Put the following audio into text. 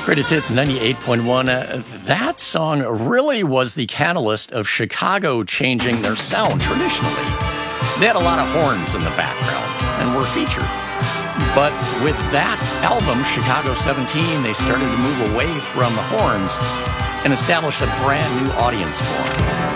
Greatest Hits 98.1. That song really was the catalyst of Chicago changing their sound traditionally. They had a lot of horns in the background and were featured. But with that album, Chicago 17, they started to move away from the horns and established a brand new audience form.